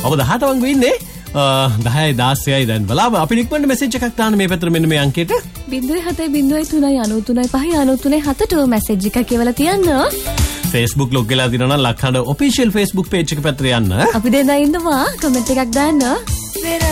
ඔබ 18 වංගු ඉන්නේ 10 16යි දැන් බලාව අපි ඉක්මනට මෙසේජ් එකක් දාන්න මේ පැත්තට මෙන්න මේ අංකයට 07039357 මෙසේජ් එකක් කියලා තියන්න. Facebook log වෙලා දිනවා නම් ලක්හඬ official Facebook page එක පැත්තට යන්න. අපි දෙන්නා ඉන්නවා කමෙන්ට් එකක් දාන්න.